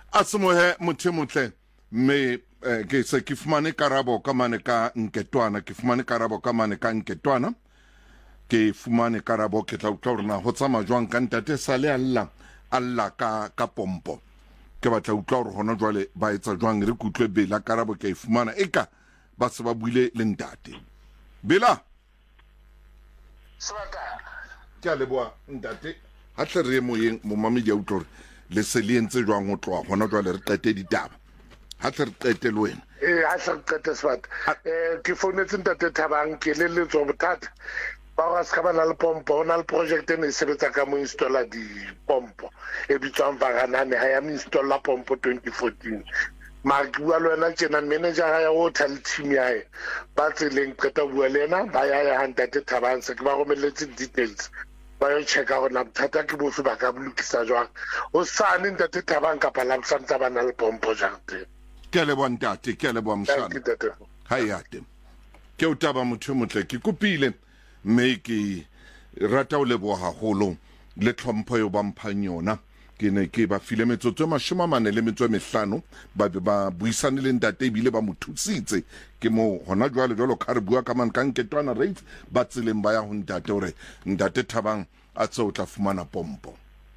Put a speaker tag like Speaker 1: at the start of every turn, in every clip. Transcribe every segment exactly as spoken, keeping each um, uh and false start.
Speaker 1: a semohe motho motle me ke se ke fumane karabo ka mane ka nketwana ke fumane karabo ka mane ka nketwana ke fumane karabo ke tla utlwa rena ho tsama jwang ka ntate sale alla alla ka ka pompo ke batla utlwa re hona jwale ba etsa jwang re kutlwe bela karabo ke fumana eka ba se ba buile le ntate bela
Speaker 2: sebaka
Speaker 1: ke a leboa ntate ha tle re mo yeng mo mamedi a utlwa le se le entse jwang ho tloa hona jwale re qete ditaba ha tle re qete le wena
Speaker 2: eh ha se qete sebaka eh ke founetse ntate Thabang ke le le tso bothata ba ga se ka na le pompo ona le project ene se betsa ka mo installer di pompo e bitswang Varanane ha ya mo installer pompo twenty fourteen ma ke bua le wena tjena manager ya hotel team ya e ba tseleng qeta bua le yena ba ya ya ntate Thabang se ke ba romelletse details ba yo checka hona bothata ke bofe ba ka bolokisa jwang o sane ntate Thabang ka pala msantsa ba na le pompo jante
Speaker 1: ke le bona ntate ke le bona mshana hayate ke o taba motho motle ke kopile me ke rata o leboha haholo le tlhompho yo ba mphang yona ke ne ke ba file metsotso mashoma mane le metso mehlano ba ba buisane le ntate bile ba mothusitse ke mo hona jwale jwalo ka re bua ka man ka nketwana rate ba tseleng ba ya ho ntate hore ntate Thabang a tse o tla fumana pompo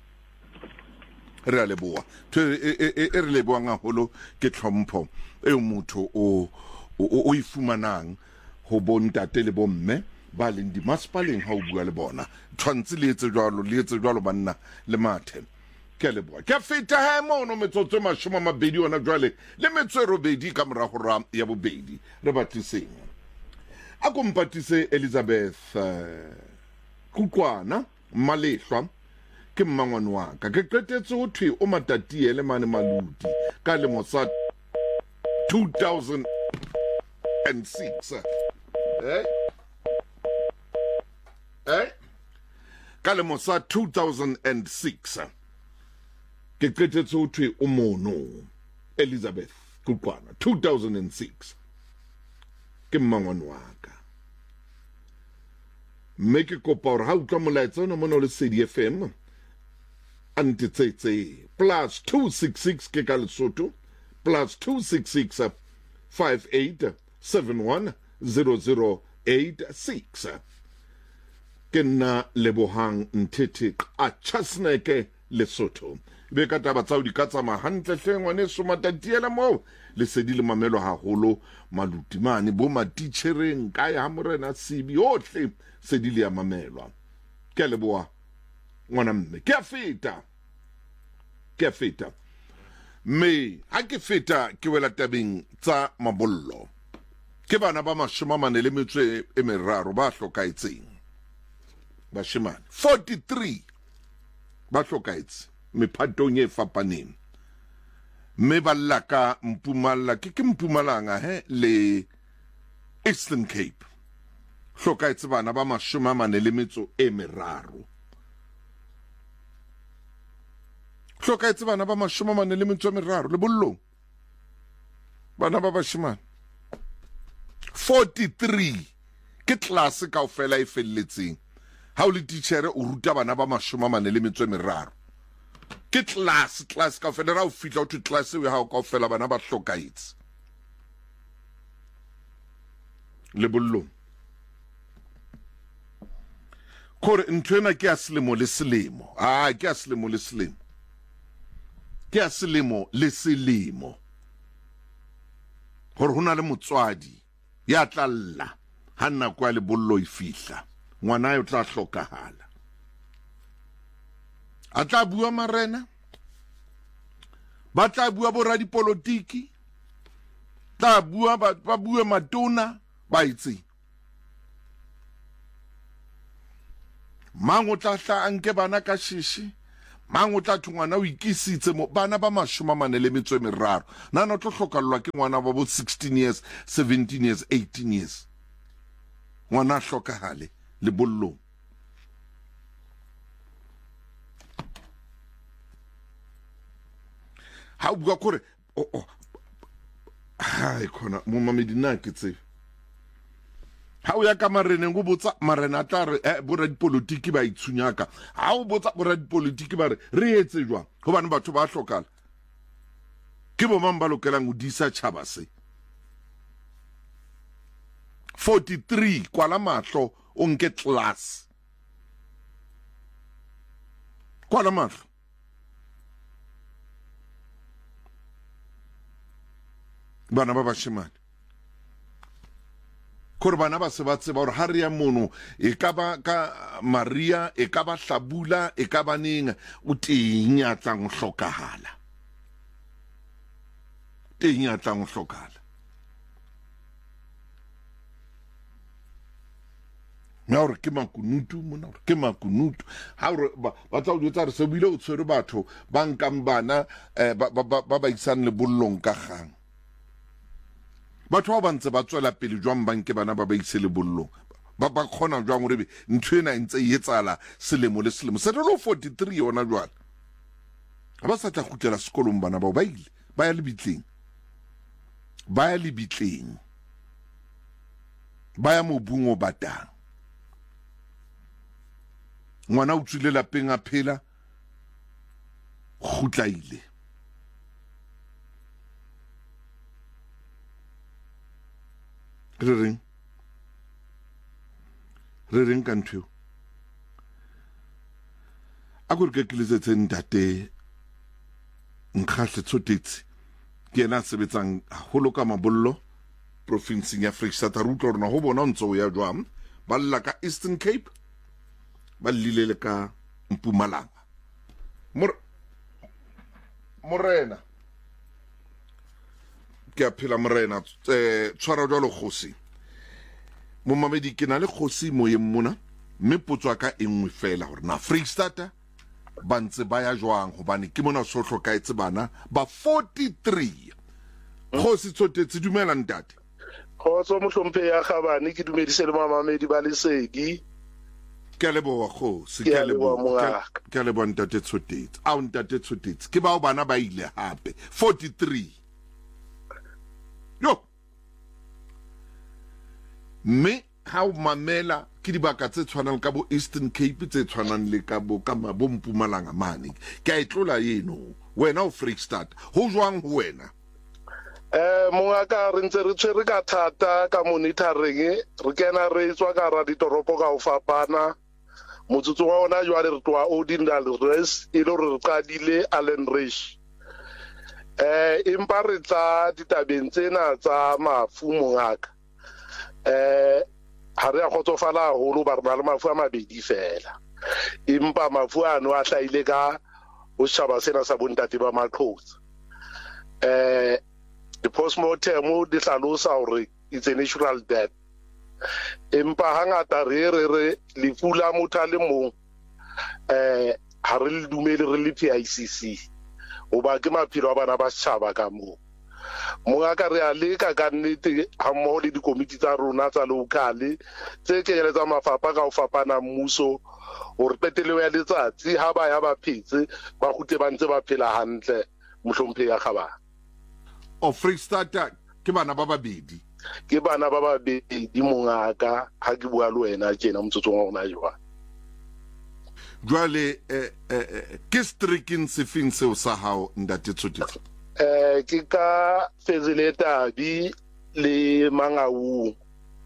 Speaker 1: re a leboa e re leboa ngaholo ke tlhompho e motho o o ifumanang ho bontate le bomme ba le di maspaleng ha o bua le bona tshwantse le etse jwalo le etse jwalo banna le mathe ke le boa ke feta ha mo no metsotso mashoma mabedi ona jwale le metso robedi ka mora go ra ya bobedi re batiseng a kompatise Elizabeth Kukwana Malehlwa ke mmangwane wa ka ke qetetse ho thwe o matati ele mane maludi ka le mosa two thousand six eh eh ka le mosa two thousand six ke qetetse ho thwe o mono Elizabeth Kukwana two thousand six ke mmangwane wa ka me ke kopa hore ha utlwa molaetsa ona mona le C D F M antitsetse plus two six six ke ka Lesotho plus two six six five eight seven one zero zero eight six ke nna Lebohang Ntete a Chasneke Lesotho be ka taba tsa o di ka tsama hantle hlengwane so matatiela mo le sedi le mamelo haholo malutimane bo matitchereng ka ya morena sibi ohle sedi le ya mamelwa ke leboa ngwana mme ke a feta ke a feta me ha ke feta ke wela tabeng tsa mabollo ke bana ba mashoma mane le metso e meraro ba hlokaetseng ba shemane forty-three ba hlokaetse mephatong e fapaneng me balla ka Mpumalanga ke ke Mpumalanga he le Eastern Cape hlokaetse bana ba mashoma mane le metso e meraro hlokaetse bana ba mashoma mane le metso e meraro le bollo bana ba bashimane forty-three ke class ka ofela e felletseng ha o le teacher o ruta bana ba mashoma mane le metso e meraro ke class class ka ofela ra o fitla o to class we ha o ka ofela bana ba hlokaetse le bollo kore ntwena ke a selemo le selemo ah ke a selemo le selemo ke a selemo le selemo hore hona le motswadi ya tlalla ha nna kwa le bollo e fihla ngwana yo tla hlokahala a tla bua marena ba tla bua bo radipolotiki tla bua ba bua matona ba itse mango tla hla anke bana ka shishi mango tla thungwana o ikisitse mo bana ba mashoma mane le metso e meraro nana o tlo hlokallwa ke ngwana ba bo sixteen years seventeen years eighteen years ngwana hlokahale le bollo ha o bua kore o o hai khona mo mamedi na ke tse ha o ya ka marene go botsa marena tla re eh bo radipolotiki ba itshunyaka ha o botsa bo radipolotiki ba re re etse jwang go bana batho ba hlokala ke bo mang ba lokelang go disa tšhaba se forty-three kwala mahlo o nke class kwala mahlo bana ba bashimane kore bana ba se ba tseba gore ha re ya mono e ka ba ka Maria e ka ba Hlabula e ka ba neng o teng ya tlang hlokahala teng ya tlang hlokahala na gore ke makunutu mona gore ke makunutu ha gore ba tla o jwetsa re se bile o tshwere batho ba nkang bana ba ba isang lebollong ka gang batho ba bantse ba tswela pele jwang banke bana ba ba ise lebollong ba ba khona jwang gore ntho ena ntse e etsala selemo le selemo se re lo forty-three yona jwale ba sa tla khutlela sekolong bana ba ba ile ba ya lebitleng ba ya lebitleng ba ya mobung o batang ngwana o tswile lapeng a phela khutlaile re reng re reng ka ntho a go re ke kiletse ntate nkgahle tshotetse ke ena sebetsang holo ka mabollo province ya Freistata rutlo rona ho bona ntso ya jwam ba lla ka Eastern Cape ba lilele ka Mpumalanga mor morena ke a phela morena eh tshwara jalo kgosi mo mamedi ke na le kgosi mo ye mmona mme potswa ka engwe fela gore na Freistata ba ntse ba ya jwang gobane ke mona so hlokaetse bana ba forty-three kgosi tsotetse dumela ntate
Speaker 2: khotso mohlomphe ya Khabane ke dumedise le mamamedi ba lesedi
Speaker 1: ke lebo wa kgosi ke lebo ke lebo ntate tsotetse a ntate tsotetse ke ba bana ba ile hape forty-three yo me ha o mamela ke dibaka tse tshwanang ka bo Eastern Cape tse tshwanang le ka bo ka bo Mpumalanga mane ke a itlola yeno wena o Freistata ho jwang ho wena
Speaker 2: eh monga ka re ntse re tshwere ka thata ka monitoring re kena re tswa ka ra ditoropo ka o fapana motsotso wa ona jwa re twa Odindal Res e lo re qadile Allen Rish eh impa re tla ditabeng tsena tsa mafu mongaka eh ha re a khotsofala holo ba rena le mafu a mabedi fela impa mafu ano a hlaile ka o shaba sena sa bontate ba Maqhotsa eh the postmortem di hlalosa hore it's a natural death impa hangata re re re lefula motho le mong eh ha re le dumele re le P I C C o ba ke maphelo a bana ba tshaba ka mo monga ka re a le ka ka nnete ha mo le dikomiti tsa rona tsa local tse ke le tsa mafapa ka o fapana mmuso hore petelo ya letsatsi ha ba ya ba phetse ba gute ba ntse ba phela hantle mohlomphe ya Khabane
Speaker 1: o Freistata ke bana ba babedi
Speaker 2: ke bana ba babedi mongaka ha ke bua le wena tjena motsotsong wa rona jwa
Speaker 1: jwale eh eh ke striking se fin se o sa hao ndate tsotetse
Speaker 2: eh ke ka Fezileta bi le Mangaung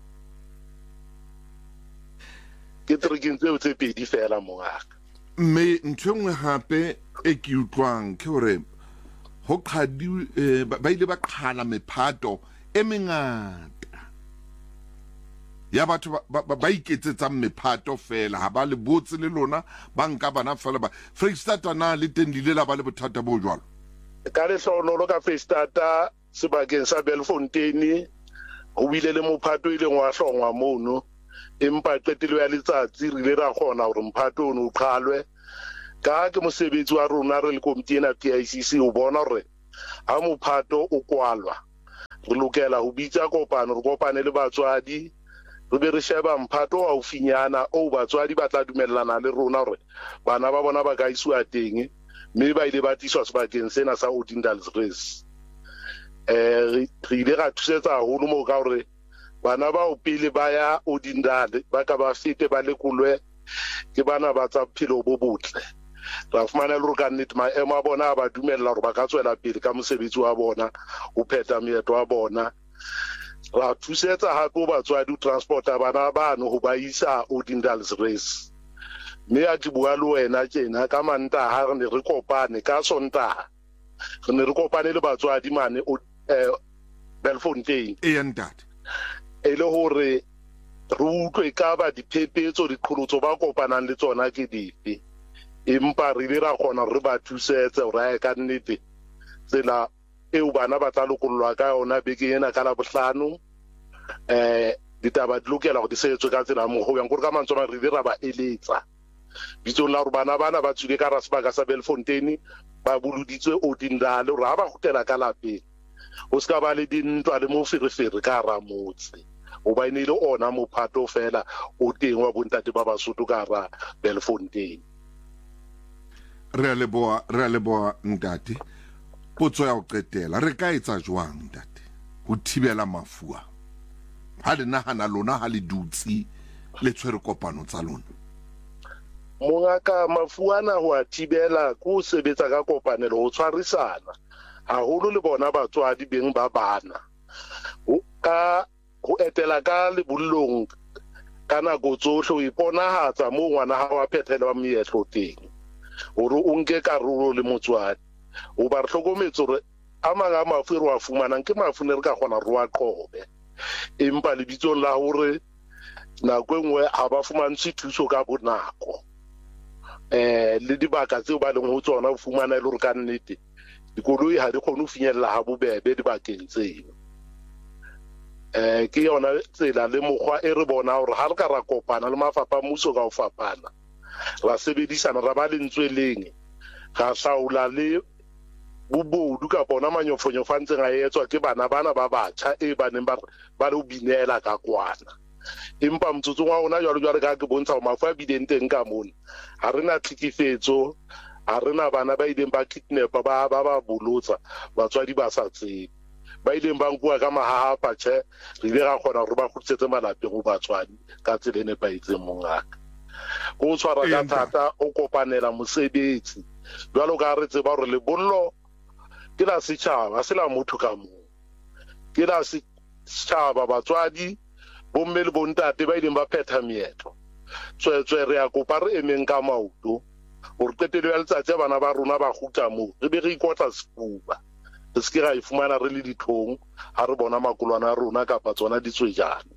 Speaker 2: ke striking se o tse pedi fela mongaka
Speaker 1: me ntshengwe hape e ke utlwang ke hore ho qhadi ba ile ba qhala mephato e mengata ya batho ba iketsetsang mephato fela ha ba le botse le lona ba nka bana fela ba Freistata na le teng le la ba le bothata bo jwalo
Speaker 2: ka le hlonolo ka Freistata sebakeng sa Belfontein ho bile le mophato ile ngwa hlongwa mono empa qetelo ya letsatsi re ile ra khona hore mphato ono o qhalwe ka ke mosebetsi wa rona re le komiti ena P I C C o bona hore ha mophato o kwalwa re lokela ho bitsa kopano re kopane le batswadi re be re sheba mphato wa ufinyana o batswadi ba tla dumellana le rona hore bana ba bona ba ka iswa teng mme ba ile ba tiswa sebakeng sena sa Odindal Res eh re ile ra thusetsa haholo mo ka hore bana ba o pele ba ya Odindal ba ka ba fete ba lekolwe ke bana ba tsa phelo bo botle ra fumana le hore ka nnete maemo a bona a ba dumella hore ba ka tswela pele ka mosebetsi wa bona o pheta meetlo wa bona. Ra thusetsa hape batswadi o transporta bana bano ho ba isa Odindals Race. Mme a ke bua le wena tjena ka Mantaha re ne re kopane ka Sontaha. Re ne re kopane le batswadi mane o Belfontein.
Speaker 1: E ntate.
Speaker 2: E le hore re utlwe ka ba diphephetso diqholotso ba kopanang le tsona ke dife. Empa re le ra kgona re ba thusetse hore a ka nnete tsela eo bana ba tla lokollwa ka yona beke ena ka la bohlano. Eh ditaba di lokela hore di setswe ka tsela mo ho yang gore ka mantswe re le ra ba eletsa. Bitsong la hore bana bana ba tswile ka Rasebaka sa Belfontein ba buluditswe Odindale hore ha ba gotela ka lapeng o ska ba le dintwa le mo ferefere ka ra motse o ba inile ona mophato fela o teng wa bontate ba Basotho ka ra Belfontein.
Speaker 1: Re a leboa re a leboa ntate. Potso ya o qetela re ka etsa jwang ntate ho thibela mafua ha le nahana lona ha le dutsi le tshwere kopano tsa lona?
Speaker 2: Mongaka mafuana ho a thibela ko sebetsa ka kopanelo ho tshwarisana haholo le bona batswadi beng ba bana ho ka ho etela ka lebollong ka nako tsohle o iponahatsa mo ngwana ha wa phethelwa meetlo teng hore o nke karolo le motswadi o ba re hlokometse hore a mang a mafu re wa fumanang ke mafu ne re ka kgona re wa qobe empa lebitsong la hore nako engwe ha ba fumantse thuso ka bonako. Eh le dibaka tseo ba leng ho tsona o fumana ile hore ka nnete dikoloi ha di kgone ho finyella ha bobebe dibakeng tseo. Eh ke yona tsela le mokgwa e re bona hore ha re ka ra kopana le mafapha mmuso ka ho fapana ra sebedisana ra ba le ntsweleng ga saula le bobodu ka bona manyofonyo fantseng a etswa ke bana bana ba batjha e baneng ba ba le binela ka kwana. Empa motsotsong wa ona jwalo jwalo ka ke bontsha ho mafu a bileng teng ka mona ha rena tlhekefetso ha rena bana ba ileng ba kidnap ba ba ba bolotsa batswadi ba sa tsebe ba ileng ba nkua ka mahaha patche re ile ra kgona hore ba khutsetse malapeng ho batswadi ka tsela ne ba itseng mongaka go tshwara ka thata o kopanela mosebetsi jwalo ka re tseba hore le bollo ke la setjhaba se la motho ka mo ke la setjhaba batswadi bomme le bontate ba ileng ba phetha meetlo tswetswe re a kopa re emeng ka maoto hore qetelo ya letsatsi bana ba rona ba gutla mo re be re ikotla sefuba re se ke ra ifumana re le dithong ha re bona makolwana a rona kapa tsona ditswejane.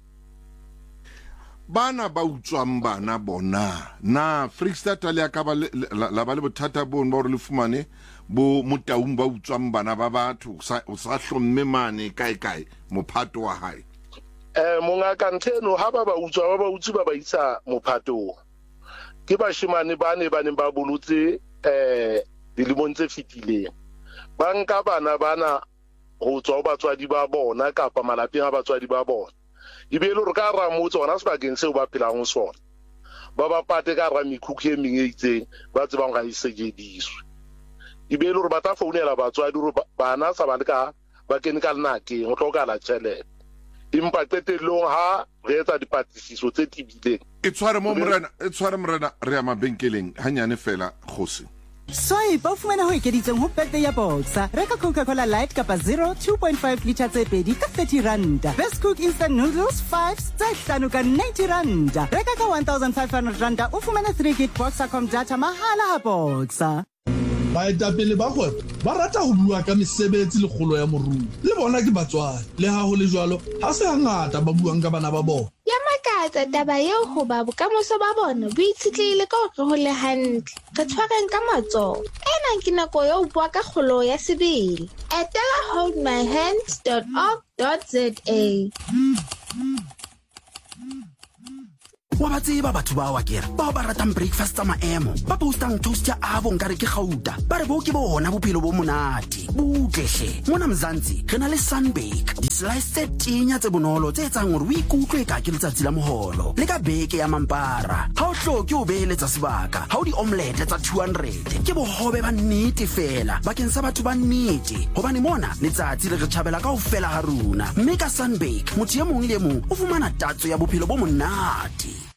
Speaker 1: Bana ba utswang bana bona na Freestata le ka ba la ba le bothata bo ba re le fumane bo motaung ba utswang bana ba batho sa o sa hlomme mane kae kae mophato wa hae.
Speaker 2: Eh mongaka ntheno ha ba ba utswa ba ba utsi ba ba isa mophatong ke bashimane bane bane ba bolutse eh dilimong tse fitileng ba nka bana bana ho tswa batswadi ba bona kapa malapeng a batswadi ba bona ibele re ka ra mo tsona sebakeng seo ba phelang ho sona ba ba pate ka ra mikhukhu e meng e itseng ba tsebang ga isejediswe ibele re ba ta founela batswadi re bana sa ba le ka ba kene ka lenakeng ho tlokala tšhelete impa qetelong ha re etsa dipatlisiso tse tibileng
Speaker 1: e tshware mo morena e tshware morena re ya mabenkeleng hanyane fela kgosi
Speaker 3: Swipe ba fumana ho ekeditseng ho birthday ya Boxer. Reka Coca-Cola Light kapa zero two point five litre tse pedi ka thirty randa. Best Cook instant noodles five tse hlano ka ninety randa. Reka ka one thousand five hundred randa o fumana three gig Boxer.com data mahala ha Boxer.
Speaker 4: Baetapele ba kgwebo ba rata ho bua ka mesebetsi le kgolo ya moruo le bona ke batswadi le ha ho le jwalo ha se hangata ba buang ka bana ba bona
Speaker 5: ya makatsa taba eo ho ba bokamoso ba bona bo itshitlehile ka hore ho le hantle re tshwareng ka matsoho ena ke nako eo bua ka kgolo ya sebele etela hold my hands dot org dot za.
Speaker 6: wa ba tseba batho ba wa kere ba ba ratang breakfast tsa maemo ba postang toast ya abo nkare ke gauta ba re bo ke bona bophelo bo monate butleshe mona Mzansi re na le Sunbake di-slice tse tinya tse bonolo tse etsang hore o ikutlwe ka ke letsatsi la moholo le ka beke ya mampara ha o hloke o beeletsa sebaka ha o di-omelette tsa two hundred ke bohobe ba nnete fela bakeng sa batho ba nnete hobane mona letsatsi le re tjhabela ka ho fela ha runa mme ka Sunbake motho e mong le e mong o fumana tatso ya bophelo bo monate.